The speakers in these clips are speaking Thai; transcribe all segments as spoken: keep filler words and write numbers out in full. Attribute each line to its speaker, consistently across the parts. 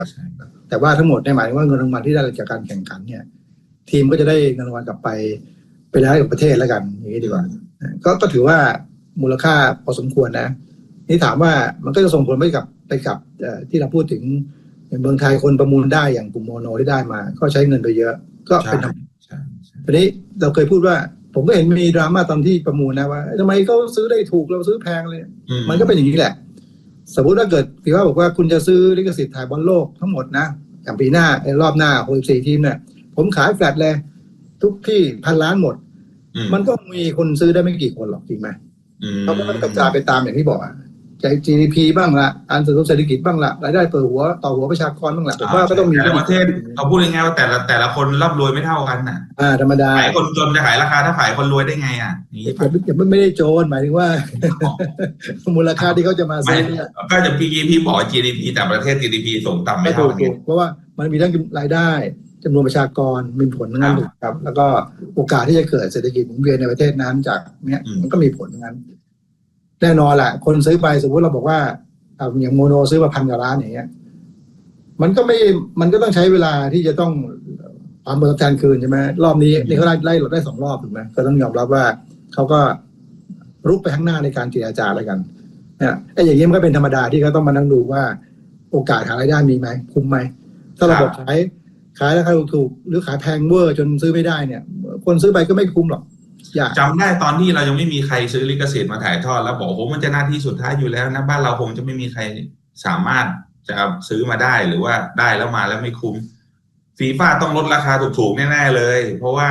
Speaker 1: แต่ว่าทั้งหมดเนี่ยหมายถึงว่าเงินรางวัลที่ได้จากการแข่งขันเนี่ยทีมก็จะได้เงินรางวัลกลับไปไปได้กับประเทศแล้วกันอย่างนี้ดีกว่าก็ก็ถือว่ามูลค่าพอสมควรนะนี่ถามว่ามันก็จะส่งผลไปกับไปกับที่เราพูดถึงเมืองไทยคนประมูลได้อย่างกลุ่มโมโนที่ได้มาก็ใช้เงินไปเยอะก็เป็นธรรมดาทีนี้เราเคยพูดว่าผมก็เห็นมีดราม่าตอนที่ประมูลนะว่าทำไมเขาซื้อได้ถูกเราซื้อแพงเลยมันก็เป็นอย่างนี้แหละสมมติว่าเกิดพี่ว่าบอกว่าคุณจะซื้อลิขสิทธิ์ถ่ายบอลโลกทั้งหมดนะอย่างปีหน้าในรอบหน้าหกสิบสี่ทีมเนี่ยผมขายแฟลตเลยทุกที่พันล้านหมดมันก็มีคนซื้อได้ไม่กี่คนหรอกจริงไหมเขาก็ต้องกระจายไปตามอย่างที่บอกอ่ะใจ จี ดี พี บ้างละการเศรษฐกิจบ้างละรายได้ต่อหัวต่อหัวประชากรบ้างละผมว่าก็ต้องมี
Speaker 2: แต่ประเทศเขาพูดง่ายๆว่าแต่ละแต่ละคนร่ำรวยไม่เท่ากันน่ะ
Speaker 1: อ่าธรรมดา
Speaker 2: ขายคนจนจะขายราคาถ้าขายคนรวยได้ไงอ่ะ
Speaker 1: นี่อย่าไม่ได้โจรหมายถึงว่ามูลค่าที่เขาจะมาซื้อเนี่ย
Speaker 2: ก็จะ พี จี พี บอก จี ดี พี แต่ประเทศ จี ดี พี ส่งต่ำไม่เท่ากัน
Speaker 1: เพราะว่ามันมีทั้งรายได้จำนวนประชากรมีผลทั้งนั้นครับแล้วก็โอกาสที่จะเกิดเศรษฐกิจหมุนเวียนในประเทศนั้นจากเนี้ยมันก็มีผลทั้งนั้นแน่นอนแหละคนซื้อไปสมมติเราบอกว่าอย่างโมโนซื้อมาพันกว่าล้านอย่างเงี้ยมันก็ไม่มันก็ต้องใช้เวลาที่จะต้องความผลตอบแทนคืนใช่ไหมรอบนี้นี่เขาไล่ไล่หลดได้สองรอบถูกไหมก็ต้องยอมรับว่าเขาก็รุกไปข้างหน้าในการเจรจาอะไรกันเนี่ยไอ้อย่างนี้มันก็เป็นธรรมดาที่เขาต้องมานั่งดูว่าโอกาสหารายได้มีไหมคุ้มไหมถ้าระบบขายขายราคาถูกๆหรือขายแพงเวอร์จนซื้อไม่ได้เนี่ยคนซื้อไปก็ไม่คุ้มหรอก
Speaker 2: จำได้ตอนที่เรายังไม่มีใครซื้อลิขสิทธิ์มาถ่ายทอดแล้วบอกโอ้โหมันจะหน้าที่สุดท้ายอยู่แล้วนะบ้านเราคงจะไม่มีใครสามารถจะซื้อมาได้หรือว่าได้แล้วมาแล้วไม่คุ้มฟีฟ่าต้องลดราคาถูกๆแน่ๆเลยเพราะว่า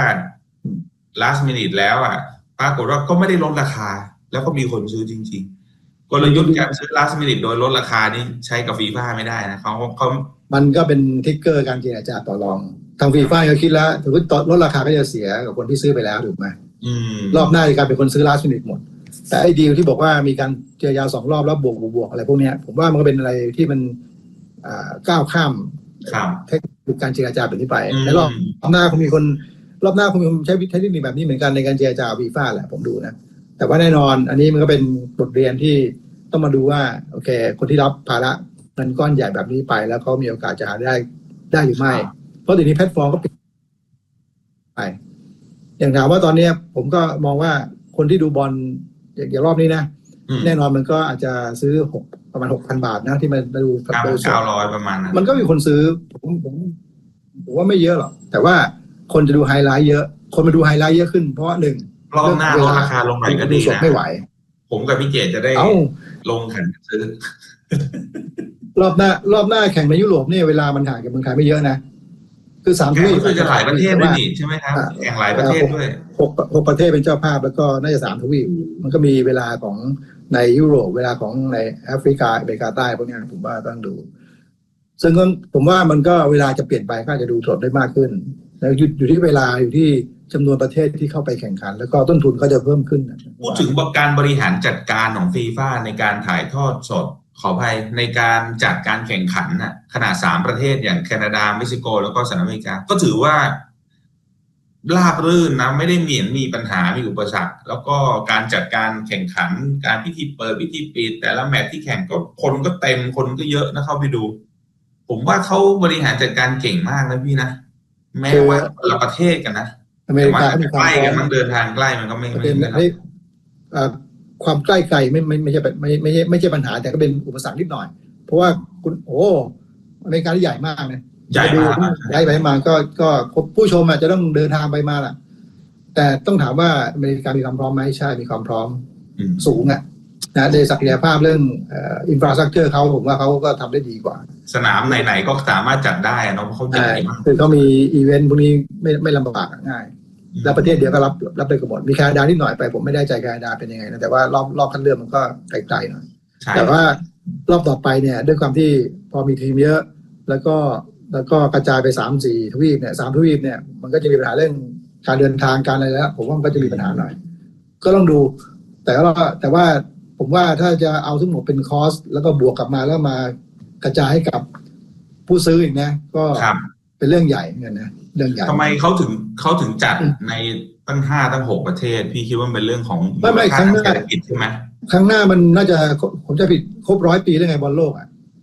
Speaker 2: last minute แล้วอ่ะปรากฏว่าก็ไม่ได้ลดราคาแล้วก็มีคนซื้อจริงๆกลยุทธ์การซื้อ last minute โดยลดราคานี่ใช้กับฟีฟ่าไม่ได้นะเขาเขา
Speaker 1: มันก็เป็นทิกเกอร์การเจรจาต่อรองทางฟีฟ่าเขาคิดแล้วถือว่าลดราคาก็จะเสียกับคนที่ซื้อไปแล้วถูกไหมรอบหน้าจะกลายเป็นคนซื้อ last minute หมดแต่ไอ้ดีลที่บอกว่ามีการเจรจาสองรอบแล้วบวกบวกอะไรพวกนี้ผมว่ามันก็เป็นอะไรที่มันก้าวข้ามเทคนิคการเจรจาแบบนี้ไปในรอบหน้าคงมีคนรอบหน้าคงมีคนใช้เทคนิคแบบนี้เหมือนกันในการเจรจาฟีฟ่าแหละผมดูนะแต่ว่าแน่นอนอันนี้มันก็เป็นบทเรียนที่ต้องมาดูว่าโอเคคนที่รับภาระเงินก้อนใหญ่แบบนี้ไปแล้วเขามีโอกาสจะหาได้ได้หรือไม่เพราะเดี๋ยวนี้แพลตฟอร์มก็ปิดไปอย่างถามว่าตอนนี้ผมก็มองว่าคนที่ดูบอลอย่างรอบนี้นะแน่นอนมันก็อาจจะซื้อหกประมาณ หกพัน บาทนะที่มันดู
Speaker 2: เก้าร้อยประมาณนั้น
Speaker 1: มันก็มีคนซื้อผมผมผมว่าไม่เยอะหรอกแต่ว่าคนจะดูไฮไลท์เยอะคนมาดูไฮไลท์เยอะขึ้นเพราะหนึ่ง
Speaker 2: รอบหน้าลดราคาลงหน่อยก็ดีนะ
Speaker 1: ไม่ไหว
Speaker 2: ผมกับพี่เจตจะได้ลงแข่งซื้อ
Speaker 1: รอบหน้ารอบหน้าแข่งในยุโรปเนี่ยเวลามันห่างกับเมืองไทยไม่เยอะนะคือสามทวีป
Speaker 2: คือจะหลายประเทศด้วยนี่ใช่ไหมครับแข่งหลายประเทศด้วย
Speaker 1: หกหกประเทศเป็นเจ้าภาพแล้วก็น่าจะสามทวีปมันก็มีเวลาของในยุโรปเวลาของในแอฟริกาอเมริกาใต้พวกนี้ผมว่าต้องดูซึ่งผมว่ามันก็เวลาจะเปลี่ยนไปก็จะดูสดได้มากขึ้นแล้วอยู่ที่เวลาอยู่ที่จำนวนประเทศที่เข้าไปแข่งขันแล้วก็ต้นทุนก็จะเพิ่มขึ้น
Speaker 2: พูดถึงการบริหารจัดการของฟีฟ่าในการถ่ายทอดสดขออภัยในการจัดการแข่งขันน่ะขนาดสามประเทศอย่างแคนาดาเม็กซิโกแล้วก็สหรัฐอเมริกาก็ถือว่าราบรื่นนะไม่ได้มีมีปัญหามีอุปสรรคแล้วก็การจัดการแข่งขันการพิธีเปิดพิธีปิดแต่ละแมตช์ที่แข่งก็คนก็เต็มคนก็เยอะนะเข้าไปดูผมว่าเขาบริหารจัดการเก่งมากนะพี่นะแม้ว่าคนละประเทศกันนะ
Speaker 1: อเมริกา
Speaker 2: ใกล้กันมันเดินทางใกล้มันก็ไม่ไม่
Speaker 1: ได้ความใกล้ไกลไม่ไม่ไม่ใช่ไม่ไม่ใช่ไม่ใช่ปัญหาแต่ก็เป็นอุปสรรคนิดหน่อยเพราะว่าคุณโอ้อเมริกาที่ใหญ่มากนะ
Speaker 2: ใหญ่มาก
Speaker 1: ใหญ่ไปมาก็ก็ผู้ชมอาจจะต้องเดินทางไปมาล่ะแต่ต้องถามว่าอเมริกามีความพร้อมไหมใช่มีความพร้อมสูงอ่ะนะในศักยภาพเรื่องอินฟราสตรัคเจอร์เขาผมว่าเขาก็ทำได้ดีกว่า
Speaker 2: สนามไหนๆก็สามารถจัดได้เนาะเขาใหญ่มาก
Speaker 1: คือเขามีอีเวนต์พวกนี้ไม่ไม่ลำบากง่ายแล้วประเทศเดียวก็รับรับได้กันหมดมีแคนาดานิดหน่อยไปผมไม่ได้ใจแคนาดาเป็นยังไงนะแต่ว่ารอบรอบคัดเลือกมันก็ไกลๆหน่อยแต่ว่ารอบต่อไปเนี่ยด้วยความที่พอมีทีมเยอะแล้วก็แล้วก็กระจายไปสามสี่ทวีปเนี่ยสามทวีปเนี่ยมันก็จะมีปัญหาเรื่องการเดินทางการอะไรแล้วผมว่ามันก็จะมีปัญหาหน่อยก็ต้องดูแต่ว่าแต่ว่าผมว่าถ้าจะเอาทั้งหมดเป็นคอสแล้วก็บวกกลับมาแล้วมากระจายให้กับผู้ซื้ออีกนะก็เป็นเรื่องใหญ่เงี้ยนะเรื่องใหญ่
Speaker 2: ทำไมเขาถึงเขาถึงจัดในตั้งห้าตั้งหกประเทศพี่คิดว่าเป็นเรื่องของ
Speaker 1: ไม่ไม่ครั้งหน้า
Speaker 2: ใช่ไหม
Speaker 1: ครั้งหน้ามันน่าจะผมจะผิดครบร้อยปีได้ไงบอลโลกอ่ะ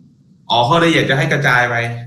Speaker 2: อ๋อเขาเลยอยากจะให้กระจายไป